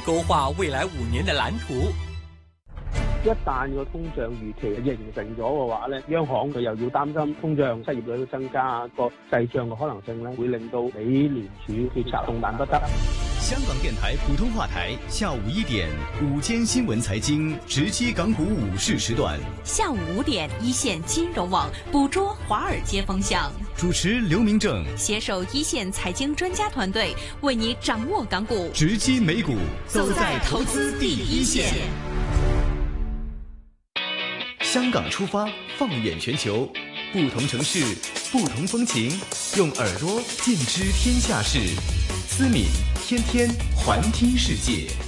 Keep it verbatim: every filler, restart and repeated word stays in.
勾画未来五年的蓝圖。 一旦個通脹預期形成咗嘅話咧，央行佢又要擔心通脹、失業率增加，個滯脹嘅可能性咧，會令到美聯儲決策動彈不得。 香港電台普通話台下午一點午間新聞財經直擊港股午市時段， 下午五點一線金融網捕捉華爾街風向， 主持劉明正攜手一線財經專家團隊，為你掌握港股直擊美股， 走在投資第一線。 香港出發，放眼全球，不同城市，不同風情，用耳朵見知天下事。思敏天天環聽世界。